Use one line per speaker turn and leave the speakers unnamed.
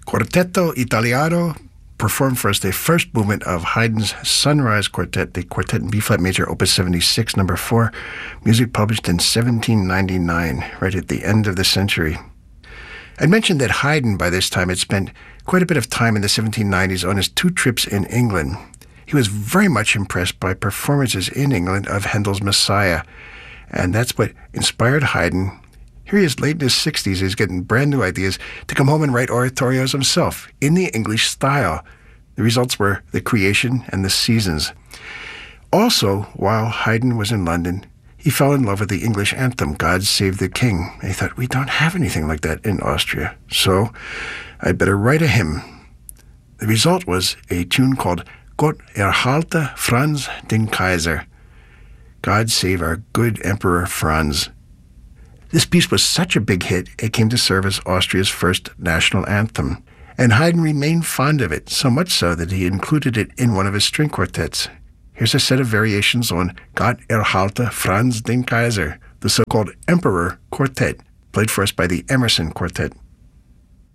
Quartetto Italiano performed for us the first movement of Haydn's Sunrise Quartet, the quartet in B-flat major, opus 76, number 4, music published in 1799, right at the end of the century. I'd mentioned that Haydn, by this time, had spent quite a bit of time in the 1790s on his 2 trips in England. He was very much impressed by performances in England of Handel's Messiah, and that's what inspired Haydn. Here he is late in his 60s. He's getting brand new ideas to come home and write oratorios himself in the English style. The results were The Creation and The Seasons. Also, while Haydn was in London, he fell in love with the English anthem, God Save the King. And he thought, we don't have anything like that in Austria, so I'd better write a hymn. The result was a tune called Gott erhalte Franz den Kaiser. God Save Our Good Emperor Franz. This piece was such a big hit, it came to serve as Austria's first national anthem. And Haydn remained fond of it, so much so that he included it in one of his string quartets. Here's a set of variations on Gott erhalte Franz den Kaiser, the so-called Emperor Quartet, played for us by the Emerson Quartet.